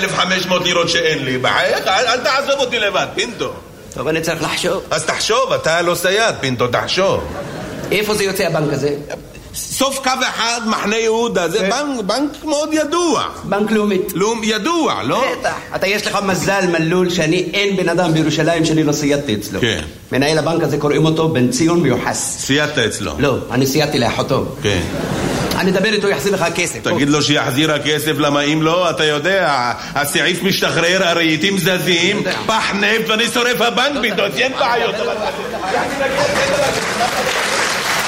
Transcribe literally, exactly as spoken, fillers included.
אלף וחמש מאות לירות שאין לי. בחייך, אל, אל תעזוב אותי לבד, פינטו. טוב, אני צריך לחשוב. אז תחשוב, אתה לא סייד, פינטו, תחשוב. איפה זה יוצא הבנק הזה? סוף קו אחד, מחנה יהודה, זה בנק, בנק מאוד ידוע. בנק לאומית. לאום ידוע, לא? בטח. אתה יש לך מזל מלול שאני אין בן אדם בירושלים שאני לא סיידתי אצלו. כן. מנהל הבנק הזה קוראים אותו בן ציון מיוחס. סיידת אצלו? לא, אני סיידתי לאחותו. כן. אני אדבר איתו, יחזיר לך כסף. תגיד לו שיחזיר הכסף, למה אם לא, אתה יודע, הסעיף משתחרר, הרהיטים זזים, פח נפט ואני שורף הבנק, פתאום, אין בעיות.